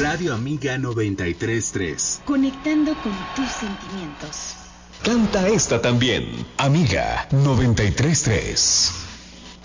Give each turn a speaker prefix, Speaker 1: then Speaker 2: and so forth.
Speaker 1: Radio Amiga 93.3.
Speaker 2: Conectando con tus sentimientos.
Speaker 3: Canta esta también, Amiga 93.3.